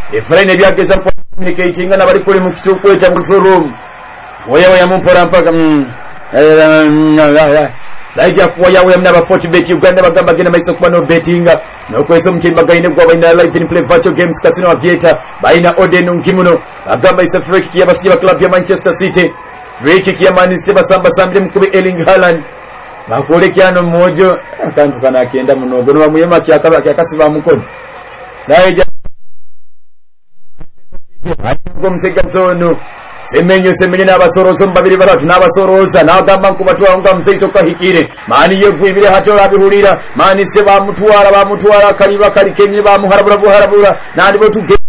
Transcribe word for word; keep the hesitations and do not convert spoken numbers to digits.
Efraine byageza communicating na bali kuli mu kituko cha control room. Oya oya mumpora mpaka mm. Zaidi ya kuwa yawe mna ba forty bet Uganda bagamba gena maisa kuba no betting no kweso mchimba gaine kwa baina live in play virtual games casino avieta baina Oden Nkimuno bagamba isa free kick ya basije ba club ya Manchester City free kick ya Man City basamba sambe mkubi Erling Haaland bakole kyano mmojo akantu kana akienda munogo no muyema kyakaba kyakasiba mukono zaidi ya msegazono Semenyo semenyo n'abasorozo mbabiri baratu n'abasoroza n'agamba nkubatwa nga mzeito kahikire mani yevubire hatora bihurira mani se bamutwara bamutwara kaliba kalikenye bamuharabura buharabura nandi botuge